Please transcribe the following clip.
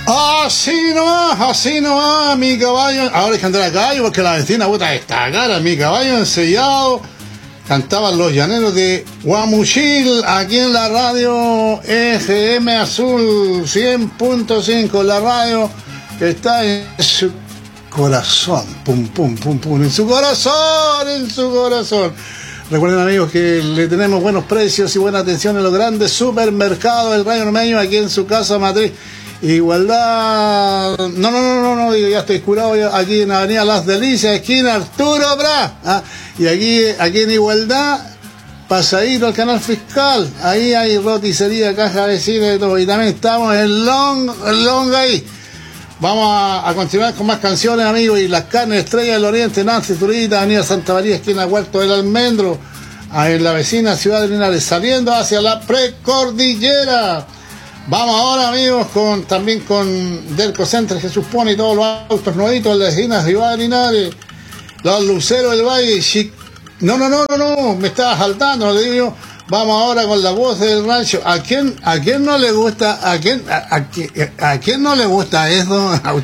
Así nomás, mi caballo. Ahora hay que andar a caballo porque la vecina puta está cara. Mi caballo ensellado. Cantaban los llaneros de Guamuchil aquí en la radio FM Azul 100.5. La radio que está en su corazón. Pum, pum, pum, pum. En su corazón, en su corazón. Recuerden, amigos, que le tenemos buenos precios y buena atención en los grandes supermercados del Rayo Ormeño aquí en su casa matriz. Igualdad. No, digo, ya estoy curado aquí en Avenida Las Delicias, esquina Arturo Prat. Y aquí en Igualdad, pasadito al canal fiscal. Ahí hay roticería, caja vecina y todo. Y también estamos en Long ahí. Vamos a continuar con más canciones, amigos. Y las carnes Estrella del Oriente, Nancy Turita, Avenida Santa María, esquina Huerto del Almendro, en la vecina ciudad de Linares, saliendo hacia la precordillera. Vamos ahora, amigos, también con Delco Center, Jesús Pone y todos los autos nuevitos en la vecina ciudad de Linares, los luceros del Valle. No, me estaba saltando, le digo. Vamos ahora con la voz del rancho. ¿A quién no le gusta? ¿A quién no le gusta eso?